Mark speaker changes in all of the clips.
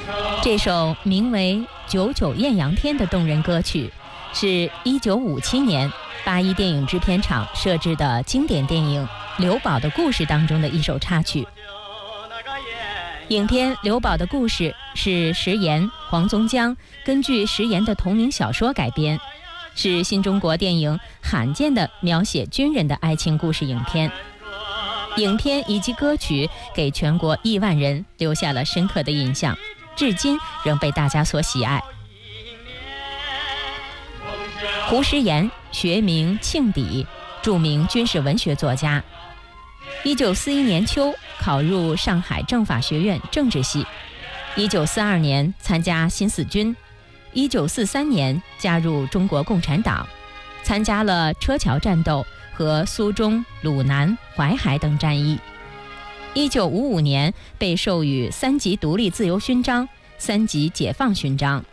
Speaker 1: 这首名为《九九艳阳天》的动人歌曲，是1957年八一电影制片厂设置的经典电影《刘宝的故事》当中的一首插曲。影片《刘宝的故事》是石岩、黄宗江根据石岩的同名小说改编，是新中国电影罕见的描写军人的爱情故事影片。影片以及歌曲给全国亿万人留下了深刻的印象，至今仍被大家所喜爱。胡石岩学名庆底，著名军事文学作家。1941年秋考入上海政法学院政治系，1942年参加新四军，1943年加入中国共产党，参加了车桥战斗和苏中、鲁南、淮海等战役。1955年被授予3级独立自由勋章、3级解放勋章。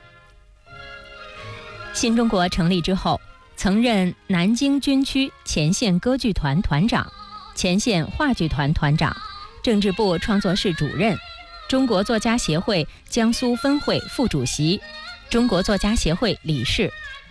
Speaker 1: 新中国成立之后，曾任南京军区前线歌剧团团长、前线话剧团团长、政治部创作室主任、中国作家协会江苏分会副主席、中国作家协会理事。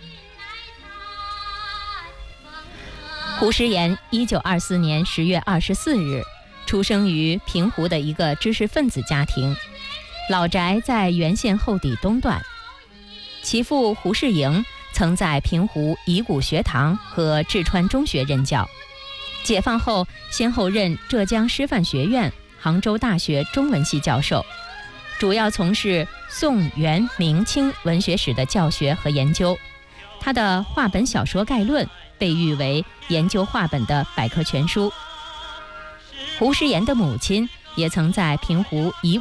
Speaker 1: 胡石岩1924年10月24日出生于平湖的一个知识分子家庭，老宅在原县后底东段。其父胡世营曾在平湖乙骨学堂和志川中学任教，解放后先后任浙江师范学院、杭州大学中文系教授，主要从事宋、元、明清文学史的教学和研究。他的话本小说概论被誉为研究话本的百科全书。胡石岩的母亲也曾在平湖乙